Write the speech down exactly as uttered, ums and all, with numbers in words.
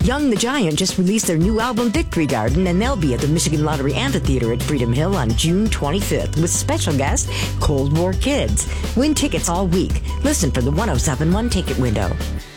Young the Giant just released their new album Victory Garden, and they'll be at the Michigan Lottery Amphitheater at Freedom Hill on June twenty-fifth with special guest Cold War Kids. Win tickets all week. Listen for the one oh seven one ticket window.